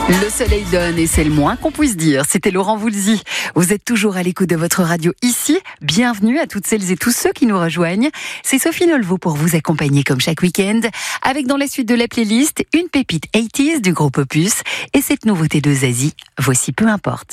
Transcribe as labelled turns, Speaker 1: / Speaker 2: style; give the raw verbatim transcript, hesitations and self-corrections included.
Speaker 1: Le soleil donne et c'est le moins qu'on puisse dire. C'était Laurent Voulzy. Vous êtes toujours à l'écoute de votre radio ici. Bienvenue à toutes celles et tous ceux qui nous rejoignent. C'est Sophie Nolveau pour vous accompagner comme chaque week-end. Avec dans la suite de la playlist, une pépite quatre-vingt-dix du groupe Opus et cette nouveauté de Zazie. Voici Peu importe.